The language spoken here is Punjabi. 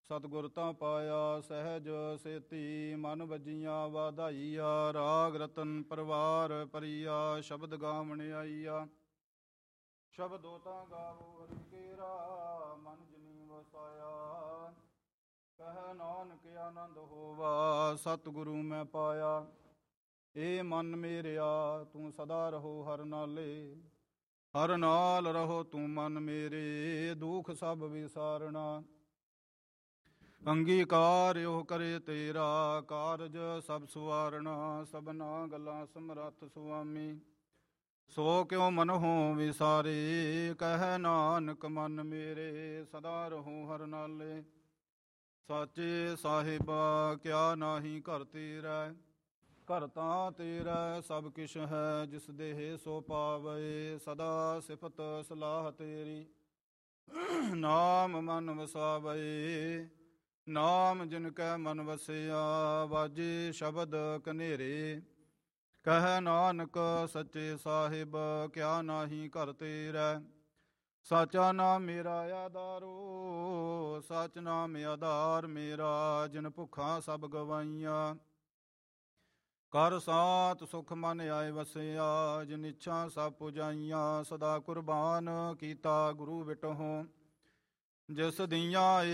ਸਤਿਗੁਰ ਤਾਂ ਪਾਇਆ ਸਹਿਜ ਸੇਤੀ, ਮਨ ਵੱਜੀਆਂ ਵਾਧਾਈਆ। ਰਾਗ ਰਤਨ ਪਰਵਾਰ ਪਰੀਆ, ਸ਼ਬਦ ਗਾਵਣ ਆਈਆ। ਸ਼ਬਦੋ ਤਾਂ ਗਾਵੋ ਹਰਿ ਕੇਰਾ, ਮਨ ਜਿਨੀ ਵਸਾਇਆ। ਕਹਿ ਨਾਨਕ ਆਨੰਦ ਹੋਵਾ, ਸਤਿਗੁਰੂ ਮੈਂ ਪਾਇਆ। ਏ ਮਨ ਮੇਰਿਆ ਤੂੰ ਸਦਾ ਰਹੋ ਹਰ ਨਾਲੇ, ਹਰ ਨਾਲ ਰਹੋ ਤੂੰ ਮਨ ਮੇਰੇ, ਦੁਖ ਸਭ ਵਿਸਾਰਣਾ। ਅੰਗੀਕਾਰ ਉਹ ਕਰੇ ਤੇਰਾ, ਕਾਰਜ ਸਭ ਸੁਵਾਰਣਾ। ਸਭਨਾ ਗੱਲਾਂ ਸਮਰੱਥ ਸੁਆਮੀ, ਸੋ ਕਿਉ ਮਨਹੁ ਵਿਸਾਰੇ। ਕਹਿ ਨਾਨਕ ਮਨ ਮੇਰੇ, ਸਦਾ ਰਹੋ ਹਰ ਨਾਲੇ। ਸਾਚੇ ਸਾਹਿਬਾ ਕਿਆ ਨਾਹੀ ਘਰ ਤੇਰਾ, ਘਰ ਤਾਂ ਤੇਰਾ ਸਭ ਕਿਛ ਹੈ। ਜਿਸ ਦੇਹ ਸੋ ਪਾਵੇ, ਸਦਾ ਸਿਫਤ ਸਲਾਹ ਤੇਰੀ। ਨਾਮ ਮਨ ਵਸਾਵੇ, ਨਾਮ ਜਿਨ ਕੈ ਮਨ ਵਸਿਆ। ਵਾਜੇ ਸ਼ਬਦ ਕਨੇਰੇ, ਕਹਿ ਨਾਨਕ ਸੱਚੇ ਸਾਹਿਬ ਕਿਆ ਨਾਹੀ ਘਰ ਤੇਰਾ। ਸਾਚਾ ਨਾਮ ਮੇਰਾ ਆਧਾਰੋ, ਸਚ ਨਾਮ ਆਧਾਰ ਮੇਰਾ। ਜਿਨ ਭੁੱਖਾਂ ਸਭ ਗਵਾਈਆਂ, ਕਰ ਸਾਤ ਸੁਖ ਮਨ ਆਏ ਵਸਿਆ। ਜਿਨ ਇੱਛਾ ਸਭ ਪੁਜਾਈਆਂ, ਸਦਾ ਕੁਰਬਾਨ ਕੀਤਾ ਗੁਰੂ ਵਿਟਹੁ। ਜਿਸ ਦੀਆਂ